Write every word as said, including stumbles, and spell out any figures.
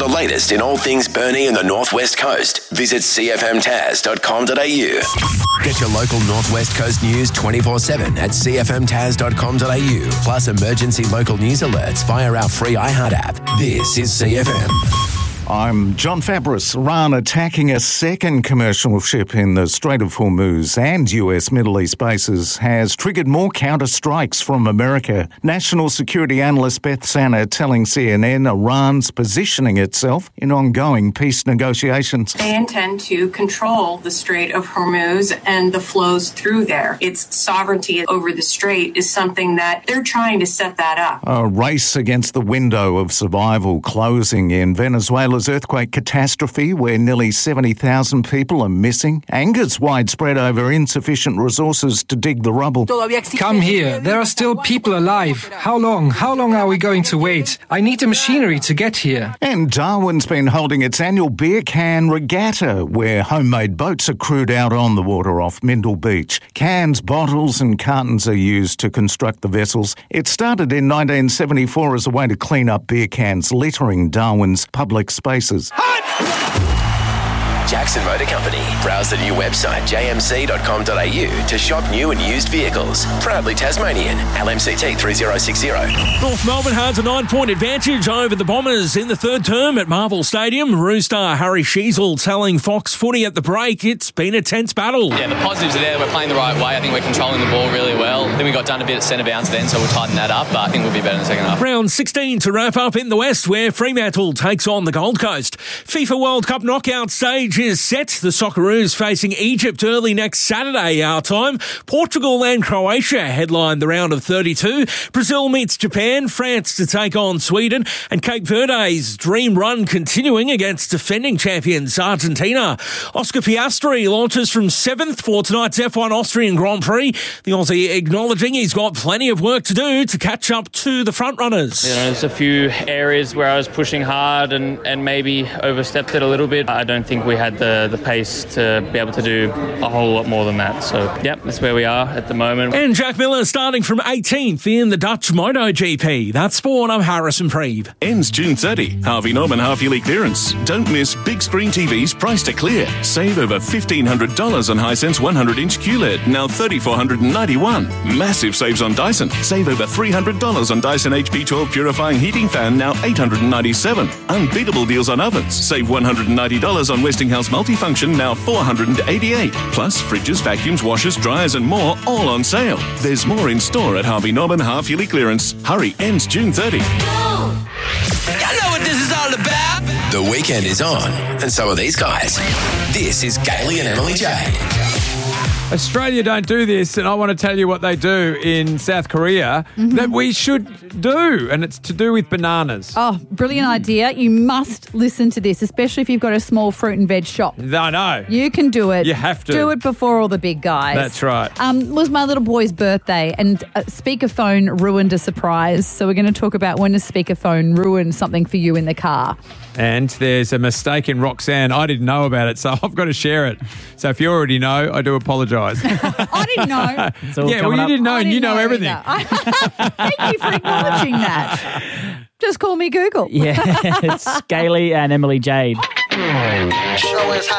the latest in all things Burnie and the Northwest Coast, visit c f m taz dot com dot a u. Get your local Northwest Coast news twenty-four seven at c f m taz dot com dot a u, plus emergency local news alerts via our free iHeart app. This is C F M. I'm John Fabris. Iran attacking a second commercial ship in the Strait of Hormuz and U S Middle East bases has triggered more counter-strikes from America. National security analyst Beth Sanner telling C N N Iran's positioning itself in ongoing peace negotiations. They intend to control the Strait of Hormuz and the flows through there. Its sovereignty over the strait is something that they're trying to set that up. A race against the window of survival closing in Venezuela's earthquake catastrophe, where nearly seventy thousand people are missing. Anger's widespread over insufficient resources to dig the rubble. Come here. There are still people alive. How long? How long are we going to wait? I need the machinery to get here. And Darwin's been holding its annual beer can regatta, where homemade boats are crewed out on the water off Mindle Beach. Cans, bottles and cartons are used to construct the vessels. It started in nineteen seventy-four as a way to clean up beer cans littering Darwin's public spaces. Jackson Motor Company. Browse the new website j m c dot com dot a u to shop new and used vehicles. Proudly Tasmanian. L M C T three zero six zero. North Melbourne has a nine-point advantage over the Bombers in the third term at Marvel Stadium. Roostar Harry Sheasel telling Fox Footy at the break it's been a tense battle. Yeah, the positives are there. We're playing the right way. I think we're controlling the ball really well. Then we got done a bit at centre bounce then, so we'll tighten that up, but I think we'll be better in the second half. Round sixteen to wrap up in the West, where Fremantle takes on the Gold Coast. FIFA World Cup knockout stage is set. The Socceroos facing Egypt early next Saturday our time. Portugal and Croatia headline the round of thirty-two. Brazil meets Japan, France to take on Sweden, and Cape Verde's dream run continuing against defending champions Argentina. Oscar Piastri launches from seventh for tonight's F one Austrian Grand Prix. The Aussie acknowledging he's got plenty of work to do to catch up to the front runners. You know, there's a few areas where I was pushing hard and, and maybe overstepped it a little bit. I don't think we had the, the pace to be able to do a whole lot more than that. So, yep, that's where we are at the moment. And Jack Miller starting from eighteenth in the Dutch MotoGP. That's Sport. I'm Harrison Preeve. Ends June thirtieth. Harvey Norman half-yearly clearance. Don't miss big screen T Vs priced to clear. Save over fifteen hundred dollars on Hisense one hundred inch Q L E D, now three thousand four hundred ninety-one dollars. Massive saves on Dyson. Save over three hundred dollars on Dyson H P twelve Purifying Heating Fan, now eight hundred ninety-seven dollars. Unbeatable deals on ovens. Save one hundred ninety dollars on Westinghouse Multifunction, now four hundred eighty-eight dollars. Plus, fridges, vacuums, washers, dryers and more, all on sale. There's more in store at Harvey Norman half-yearly clearance. Hurry, ends June thirtieth. You know what this is all about. The weekend is on, and so are these guys. This is Gailey and Emily Jade. Australia don't do this, and I want to tell you what they do in South Korea mm-hmm. that we should do, and it's to do with bananas. Oh, brilliant idea. You must listen to this, especially if you've got a small fruit and veg shop. I know. You can do it. You have to. Do it before all the big guys. That's right. Um, it was my little boy's birthday, and a speakerphone ruined a surprise, so we're going to talk about when a speakerphone ruined something for you in the car. And there's a mistake in Roxanne. I didn't know about it, so I've got to share it. So if you already know, I do apologise. I didn't know. Yeah, well, you up. didn't know, I and didn't you know, know everything. Thank you for acknowledging that. Just call me Google. Yeah, it's Gailey and Emily Jade. Show is